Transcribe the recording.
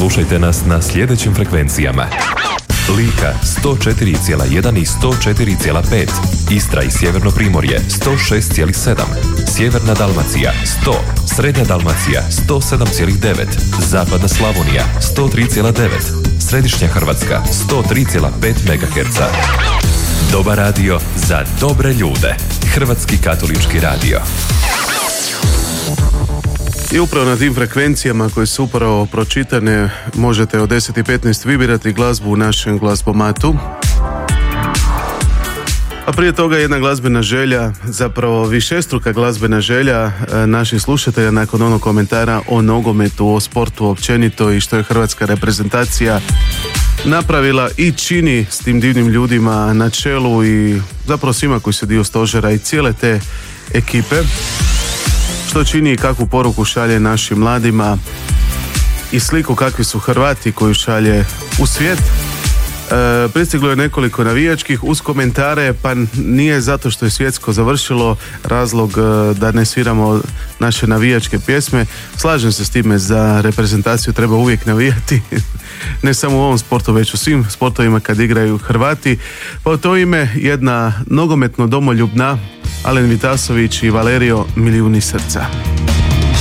Slušajte nas na sljedećim frekvencijama: Lika 104,1 i 104,5, Istra i Sjeverno Primorje 106,7, Sjeverna Dalmacija 100, Srednja Dalmacija 107,9, Zapadna Slavonija 103,9, Središnja Hrvatska 103,5 MHz. Dobar radio za dobre ljude. Hrvatski katolički radio. I upravo na tim frekvencijama koje su upravo pročitane možete od 10:15 vibirati glazbu u našem glazbomatu. A prije toga jedna glazbena želja, zapravo višestruka glazbena želja naših slušatelja nakon onog komentara o nogometu, o sportu općenito i što je hrvatska reprezentacija napravila i čini s tim divnim ljudima na čelu i zapravo svima koji su dio stožera i cijele te ekipe. Što čini i kakvu poruku šalje našim mladima i sliku kakvi su Hrvati koju šalje u svijet. Pristiglo je nekoliko navijačkih uz komentare, pa nije zato što je svjetsko završilo razlog da ne sviramo naše navijačke pjesme. Slažem se s time, za reprezentaciju treba uvijek navijati, ne samo u ovom sportu, već u svim sportovima kad igraju Hrvati. Pa u to ime jedna nogometno domoljubna Alen Vitasović i Valerio Milijuni srca.